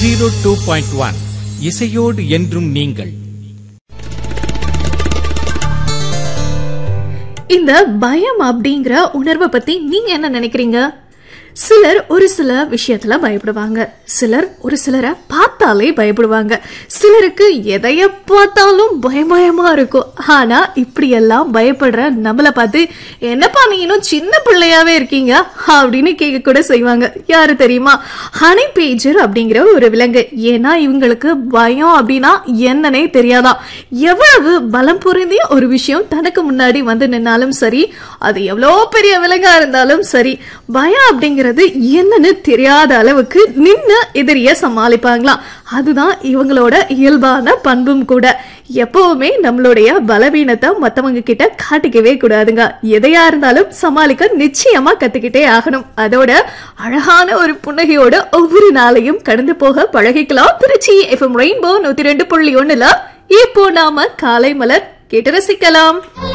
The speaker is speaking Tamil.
102.1 இசையோடு என்றும் நீங்கள். இந்த பயம் அப்படிங்கிற உணர்வை பத்தி நீங்க என்ன நினைக்கிறீங்க? சிலர் ஒரு சில விஷயத்துல பயப்படுவாங்க, சிலர் ஒரு சிலரை பார்த்தாலே பயப்படுவாங்க, சிலருக்கு எதைய பார்த்தாலும் பயமா இருக்கும். ஆனா இப்படி எல்லாம் பயப்படுற நம்மள பார்த்து என்னப்பா நீ இன்னும் சின்ன பிள்ளையாவே இருக்கீங்க அப்படின்னு கேட்க கூட செய்வாங்க. யாரு தெரியுமா? ஹனி பேஜர் அப்படிங்கிற ஒரு விலங்கு. ஏன்னா இவங்களுக்கு பயம் அப்படின்னா என்னன்னே தெரியாதான். எவ்வளவு பலம் பொருந்திய ஒரு விஷயம் தனக்கு முன்னாடி வந்து நின்னாலும் சரி, அது எவ்வளோ பெரிய விலங்கா இருந்தாலும் சரி, பயம் அப்படிங்கிற என்னன்னு தெரியாத அளவுக்கு நின்னு எதிரிய சமாளிப்பாங்களாம். அதுதான் இவங்களோட இயல்பான பண்பும் கூட. எப்பவுமே நம்மளுடைய பலவீனத்தை மத்தவங்க கிட்ட காட்டிக்கவே கூடாதுங்க. எதையா இருந்தாலும் சமாளிக்க நிச்சயமா கத்துக்கிட்டே ஆகணும். அதோட அழகான ஒரு புன்னகையோட ஒவ்வொரு நாளையும் கடந்து போக பழகிக்கலாம். திருச்சி FM ரெயின்போ 102.1 இப்போ நாம காலை மலர் கேட்டு ரசிக்கலாம்.